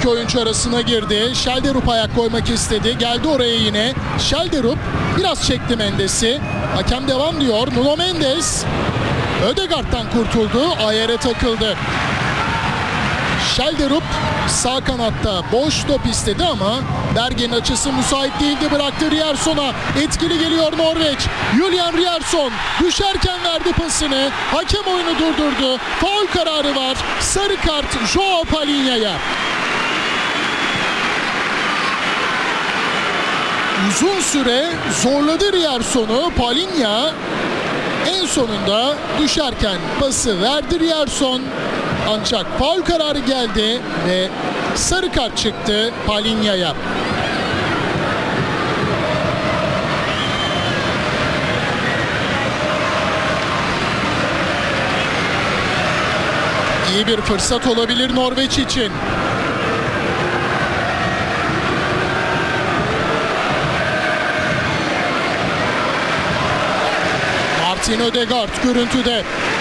İki oyuncu arasına girdi. Schelderup ayak koymak istedi. Geldi oraya yine. Schelderup biraz çekti Mendes'i. Hakem devam diyor. Nuno Mendes Ødegaard'dan kurtuldu. Ayer'e takıldı. Schelderup sağ kanatta boş top istedi ama Bergen'in açısı müsait değildi, bıraktı Rierson'a. Etkili geliyor Norveç. Julian Riersson düşerken verdi pasını. Hakem oyunu durdurdu. Faul kararı var. Sarı kart Joao Palhinha'ya. Uzun süre zorladı Riersson'u. Palhinha en sonunda düşerken pası verdi Riersson. Ancak faul kararı geldi ve sarı kart çıktı Palhinha'ya. İyi bir fırsat olabilir Norveç için. Martin Ødegaard görüntüde.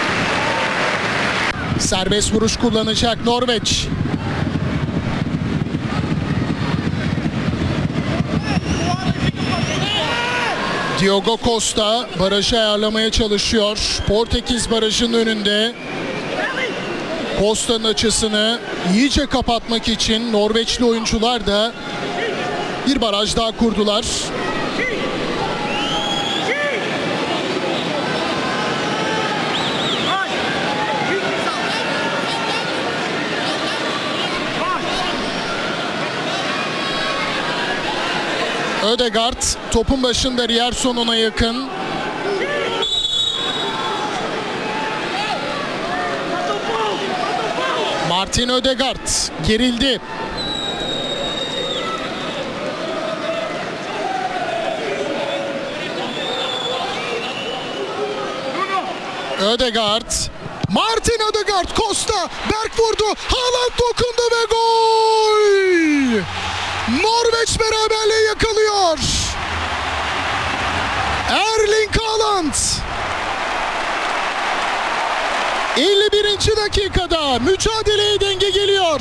Serbest vuruş kullanacak Norveç. Diogo Costa barajı ayarlamaya çalışıyor. Portekiz barajının önünde. Costa'nın açısını iyice kapatmak için Norveçli oyuncular da bir baraj daha kurdular. Ødegaard topun başında, Riersson ona yakın. Martin Ødegaard gerildi. Ødegaard. Martin Ødegaard, Costa, Berg vurdu. Haaland dokundu ve gol! Norveç beraberliği yakalıyor. Erling Haaland 51. dakikada mücadeleye denge geliyor.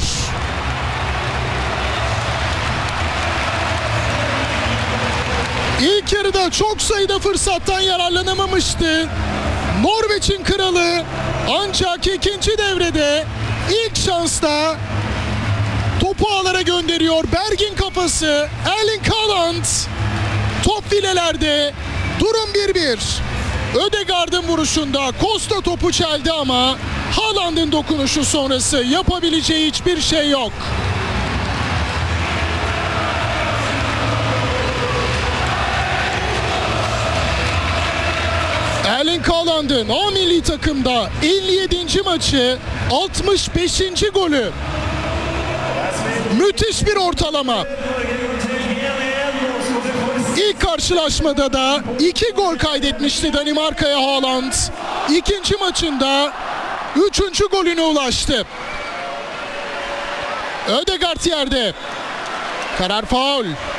İlk yarıda çok sayıda fırsattan yararlanamamıştı Norveç'in kralı, ancak ikinci devrede ilk şansta topu ağlara gönderiyor. Berg'in kafası, Erling Haaland top filelerde, durum 1-1. Ødegaard'ın vuruşunda Costa topu çeldi ama Haaland'ın dokunuşu sonrası yapabileceği hiçbir şey yok. Erling Haaland'ın A milli takımda 57. maçı, 65. golü. Müthiş bir ortalama. İlk karşılaşmada da 2 gol kaydetmişti Danimarka'ya Haaland. İkinci maçında 3. golüne ulaştı. Ødegaard yerde. Karar faul.